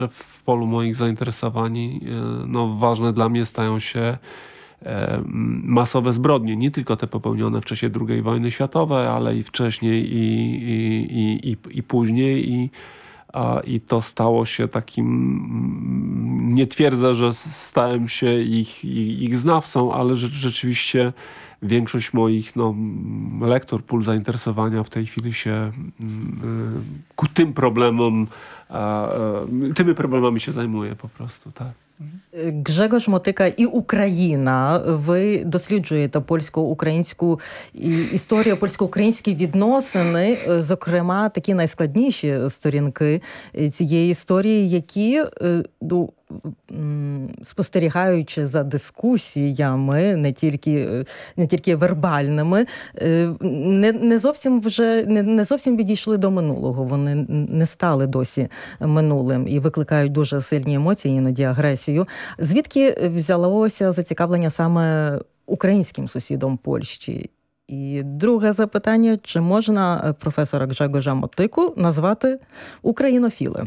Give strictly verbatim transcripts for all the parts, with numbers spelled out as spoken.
w polu moich zainteresowań no, ważne dla mnie stają się masowe zbrodnie, nie tylko te popełnione w czasie drugiej wojny światowej, ale i wcześniej i, i, i, i, i później i, a, i to stało się takim, nie twierdzę, że stałem się ich, ich, ich znawcą, ale że, rzeczywiście większość moich no, lektur, pól zainteresowania w tej chwili się y, ku tym problemom, a, y, tymi problemami się zajmuje po prostu, tak. Гжегош Мотика і Україна. Ви досліджуєте польсько-українську історію, польсько-українські відносини, зокрема, такі найскладніші сторінки цієї історії, які, ну, спостерігаючи за дискусіями, не тільки, не тільки вербальними, не, не, зовсім вже, не, не зовсім відійшли до минулого. Вони не стали досі минулим і викликають дуже сильні емоції, іноді агресію. Звідки взялося зацікавлення саме українським сусідом Польщі? І друге запитання, чи можна професора Гжегожа Мотику назвати українофілем?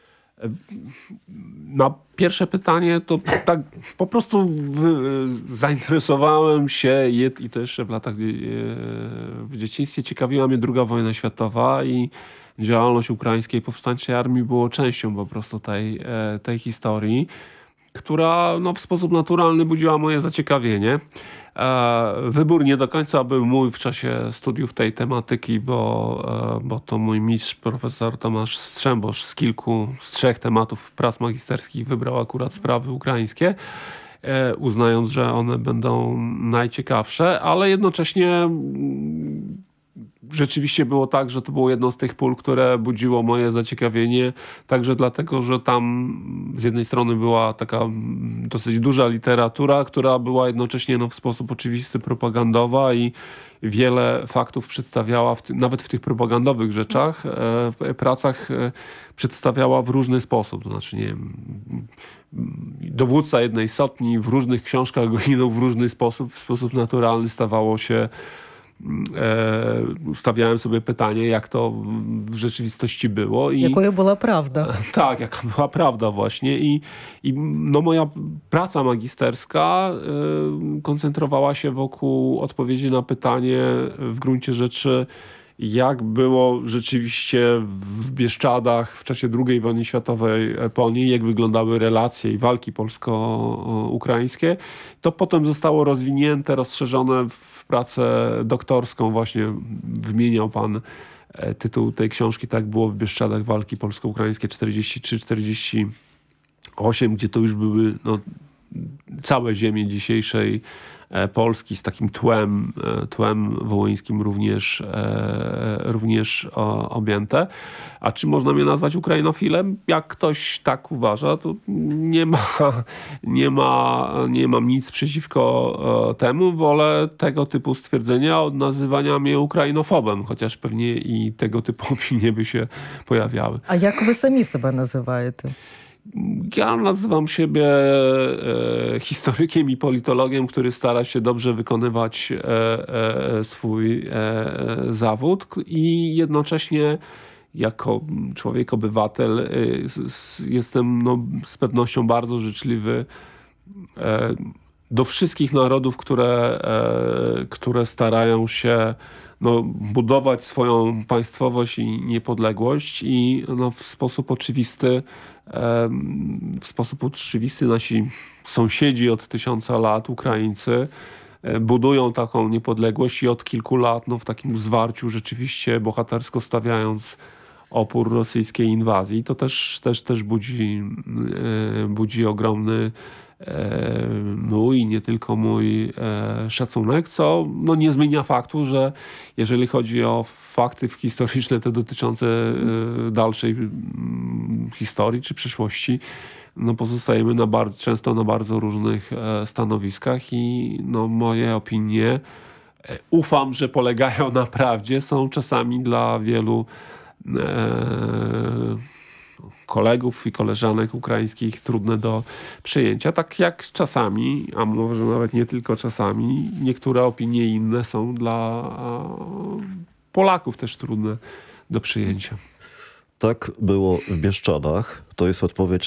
Na pierwsze pytanie to tak po prostu w, zainteresowałem się i to jeszcze w latach w dzieciństwie ciekawiła mnie druga wojna światowa i działalność ukraińskiej powstańczej armii było częścią po prostu tej, tej historii, która no, w sposób naturalny budziła moje zaciekawienie. Wybór nie do końca był mój w czasie studiów tej tematyki, bo, bo to mój mistrz, profesor Tomasz Strzembosz z kilku, z trzech tematów prac magisterskich wybrał akurat sprawy ukraińskie, uznając, że one będą najciekawsze, ale jednocześnie rzeczywiście było tak, że to było jedno z tych pól, które budziło moje zaciekawienie, także dlatego, że tam z jednej strony była taka dosyć duża literatura, która była jednocześnie no, w sposób oczywisty propagandowa i wiele faktów przedstawiała, w ty, nawet w tych propagandowych rzeczach, e, pracach e, przedstawiała w różny sposób. To znaczy, nie wiem, dowódca jednej sotni w różnych książkach ginął w różny sposób, w sposób naturalny stawało się E, stawiałem sobie pytanie, jak to w rzeczywistości było. I, Jakою była prawda. Tak, jaka była prawda właśnie. I, i no moja praca magisterska e, koncentrowała się wokół odpowiedzi na pytanie w gruncie rzeczy, jak było rzeczywiście w Bieszczadach w czasie drugiej wojny światowej po niej, jak wyglądały relacje i walki polsko-ukraińskie. To potem zostało rozwinięte, rozszerzone w pracę doktorską. Właśnie wymieniał pan tytuł tej książki, tak było w Bieszczadach, walki polsko-ukraińskie czterdzieści trzy czterdzieści osiem, gdzie to już były no, całe ziemie dzisiejszej Polski z takim tłem, tłem wołyńskim również, również objęte. A czy można mnie nazwać ukrainofilem? Jak ktoś tak uważa, to nie ma, nie ma, nie mam nic przeciwko temu. Wolę tego typu stwierdzenia od nazywania mnie ukrainofobem, chociaż pewnie i tego typu opinie by się pojawiały. A jak wy sami sobie nazywajecie? Ja nazywam siebie e, historykiem i politologiem, który stara się dobrze wykonywać e, e, swój e, zawód i jednocześnie jako człowiek, obywatel e, s, jestem no, z pewnością bardzo życzliwy e, do wszystkich narodów, które, e, które starają się no, budować swoją państwowość i niepodległość i no, w sposób oczywisty w sposób oczywisty nasi sąsiedzi od tysiąca lat, Ukraińcy, budują taką niepodległość i od kilku lat no, w takim zwarciu rzeczywiście bohatersko stawiając opór rosyjskiej inwazji. To też, też, też budzi, budzi ogromny mój, nie tylko mój szacunek, co no, nie zmienia faktu, że jeżeli chodzi o fakty historyczne te dotyczące dalszej historii czy przyszłości, no, pozostajemy na bardzo, często na bardzo różnych stanowiskach i no, moje opinie, ufam, że polegają na prawdzie, są czasami dla wielu e, kolegów i koleżanek ukraińskich trudne do przyjęcia. Tak jak czasami, a może nawet nie tylko czasami, niektóre opinie inne są dla Polaków też trudne do przyjęcia. Tak było w Bieszczadach. To jest odpowiedź